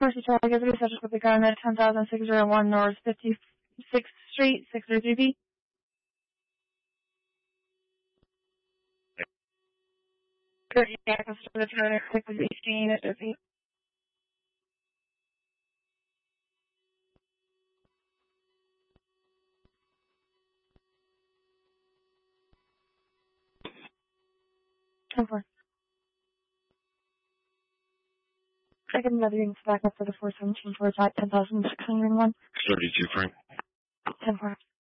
Mercy Charlie, give me such a quick gun at 10,601 North 56th Street, 603B. Cardiac access to the trailer, quickly be seen at 50. Over. Second another unit's back up for the 417 towards at 10,601. 32, Frank. 10-4.